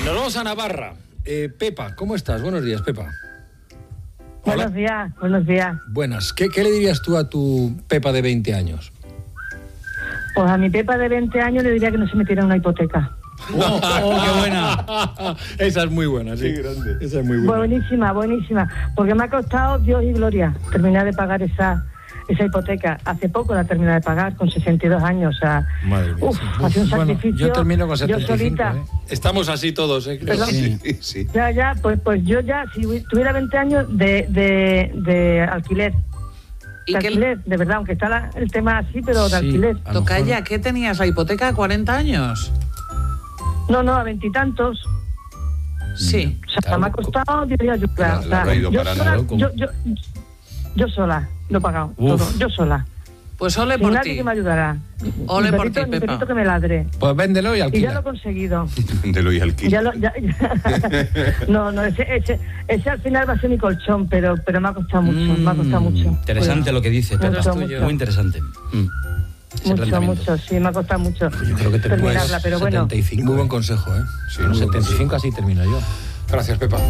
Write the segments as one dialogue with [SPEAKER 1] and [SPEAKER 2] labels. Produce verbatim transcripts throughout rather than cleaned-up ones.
[SPEAKER 1] Nos vamos a Navarra. Eh, Pepa, ¿cómo estás? Buenos días, Pepa. Hola.
[SPEAKER 2] Buenos días, buenos días.
[SPEAKER 1] Buenas. ¿Qué, ¿Qué le dirías tú a tu Pepa de veinte años?
[SPEAKER 2] Pues a mi Pepa de veinte años le diría que no se metiera en una hipoteca.
[SPEAKER 1] ¡Oh, oh, qué buena! Esa es muy buena, sí.
[SPEAKER 3] Qué grande.
[SPEAKER 1] Esa es muy buena.
[SPEAKER 2] Buenísima, buenísima. Porque me ha costado Dios y gloria terminar de pagar esa esa hipoteca. Hace poco la terminé de pagar, con sesenta y dos años. O sea,
[SPEAKER 1] Madre mía,
[SPEAKER 2] uf,
[SPEAKER 1] sí.
[SPEAKER 2] ha sido un
[SPEAKER 4] Bueno,
[SPEAKER 2] sacrificio.
[SPEAKER 4] yo termino con setenta y cinco,
[SPEAKER 2] Yo solita.
[SPEAKER 4] ¿eh?
[SPEAKER 1] Estamos así todos, ¿eh? Creo.
[SPEAKER 2] ¿Perdón?
[SPEAKER 3] Sí, sí.
[SPEAKER 2] Ya, ya, pues pues yo ya, si tuviera veinte años de, de, de alquiler.
[SPEAKER 5] ¿Y
[SPEAKER 2] De
[SPEAKER 5] qué-
[SPEAKER 2] alquiler, de verdad, aunque está la- el tema así, pero de
[SPEAKER 4] Sí.
[SPEAKER 2] alquiler.
[SPEAKER 4] A lo
[SPEAKER 5] Tocaya,
[SPEAKER 4] mejor-
[SPEAKER 5] ¿qué tenías? ¿La hipoteca a cuarenta años?
[SPEAKER 2] No, no, a veintitantos.
[SPEAKER 5] Sí.
[SPEAKER 2] O sea,
[SPEAKER 4] Claro,
[SPEAKER 2] me ha costado Dios y ayuda.
[SPEAKER 3] La-
[SPEAKER 2] O
[SPEAKER 3] la
[SPEAKER 2] sea,
[SPEAKER 3] ha ido
[SPEAKER 2] yo,
[SPEAKER 3] parando,
[SPEAKER 2] sola,
[SPEAKER 4] ¿no? Como-
[SPEAKER 2] yo, yo, yo sola lo he pagado.
[SPEAKER 4] Uf.
[SPEAKER 2] Todo, yo sola.
[SPEAKER 5] Pues ole
[SPEAKER 2] Sin
[SPEAKER 5] por
[SPEAKER 2] nadie
[SPEAKER 5] ti.
[SPEAKER 2] que me ayudará.
[SPEAKER 5] Ole
[SPEAKER 2] Mi
[SPEAKER 5] por
[SPEAKER 2] perrito-
[SPEAKER 5] ti,
[SPEAKER 2] mi
[SPEAKER 5] Pepa.
[SPEAKER 2] perrito que me ladre.
[SPEAKER 4] Pues véndelo y
[SPEAKER 2] Y ya lo he
[SPEAKER 4] alquila.
[SPEAKER 2] conseguido.
[SPEAKER 3] De lo y alquiler.
[SPEAKER 2] Ya lo, ya, ya. No, no, ese, ese, ese al final va a ser mi colchón, pero, pero me ha costado mucho, me ha costado
[SPEAKER 4] Mm,
[SPEAKER 2] mucho.
[SPEAKER 4] Interesante lo que dice,
[SPEAKER 2] Mucho,
[SPEAKER 4] Pepa.
[SPEAKER 2] mucho.
[SPEAKER 4] Muy interesante. Mm. Ese
[SPEAKER 2] Mucho,
[SPEAKER 4] planteamiento.
[SPEAKER 2] mucho, sí, me ha costado mucho
[SPEAKER 4] Yo creo que te
[SPEAKER 2] terminarla,
[SPEAKER 4] puedes
[SPEAKER 2] pero bueno.
[SPEAKER 4] setenta y cinco.
[SPEAKER 1] Muy buen consejo, ¿eh?
[SPEAKER 3] Sí,
[SPEAKER 4] Con
[SPEAKER 3] muy buen
[SPEAKER 4] setenta y cinco así termino yo.
[SPEAKER 1] Gracias, Pepa.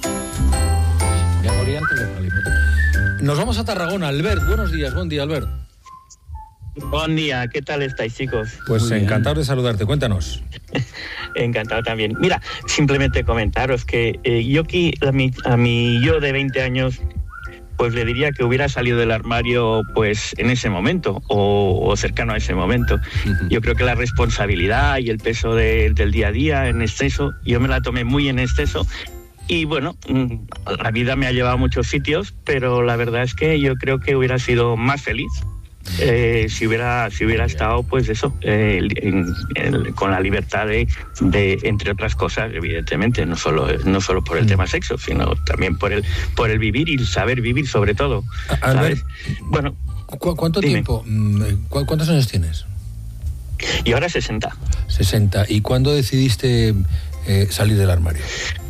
[SPEAKER 4] Ya morí antes de pagar la hipoteca.
[SPEAKER 1] Nos vamos a Tarragona. Albert, buenos días. Buen día, Albert.
[SPEAKER 6] Buen día, ¿qué tal estáis, chicos?
[SPEAKER 1] Pues
[SPEAKER 4] Muy bien.
[SPEAKER 1] encantado de saludarte. Cuéntanos.
[SPEAKER 6] Encantado también. Mira, simplemente comentaros que eh, yo aquí, a mi, a mi yo de veinte años, pues le diría que hubiera salido del armario pues en ese momento o, o cercano a ese momento. Yo creo que la responsabilidad y el peso de- del día a día en exceso, yo me la tomé muy en exceso. Y bueno, mm, la vida me ha llevado a muchos sitios, pero la verdad es que yo creo que hubiera sido más feliz eh, si hubiera si hubiera estado, pues eso, eh, en- en- con la libertad de, de, entre otras cosas, evidentemente, no solo no solo por el tema sexo, sino también por el por el vivir y el saber vivir, sobre todo.
[SPEAKER 1] A- Albert,
[SPEAKER 6] ¿sabes? Bueno,
[SPEAKER 1] ¿cu- ¿cuánto
[SPEAKER 6] Dime.
[SPEAKER 1] tiempo? mm, cu- ¿Cuántos años tienes?
[SPEAKER 6] y ahora sesenta.
[SPEAKER 1] sesenta. ¿Y cuándo decidiste eh, salir del armario?